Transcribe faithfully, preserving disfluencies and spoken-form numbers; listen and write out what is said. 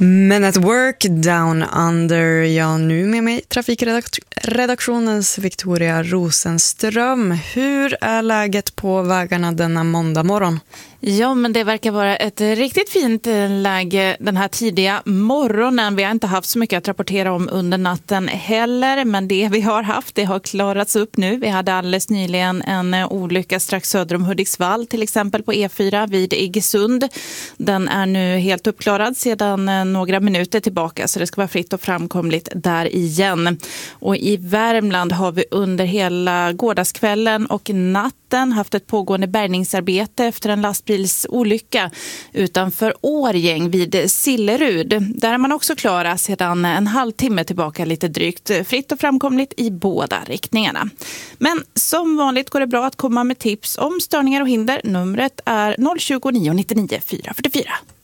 Men at work down under, ja, nu med mig trafikredaktionens Victoria Rosenström. Hur är läget på vägarna denna måndag morgon? Ja, men det verkar vara ett riktigt fint läge den här tidiga morgonen. Vi har inte haft så mycket att rapportera om under natten heller, men det vi har haft, det har klarats upp nu. Vi hade alldeles nyligen en olycka strax söder om Hudiksvall, till exempel på E fyra vid Iggesund. Den är nu helt uppklarad sedan några minuter tillbaka, så det ska vara fritt och framkomligt där igen. Och i Värmland har vi under hela gårdagskvällen och natten haft ett pågående bärgningsarbete efter en lastbilsolycka utanför Årgäng vid Sillerud. Där är man också klara sedan en halvtimme tillbaka lite drygt, fritt och framkomligt i båda riktningarna. Men som vanligt går det bra att komma med tips om störningar och hinder. Numret är noll tjugo, nio nittionio, fyra fyrtiofyra.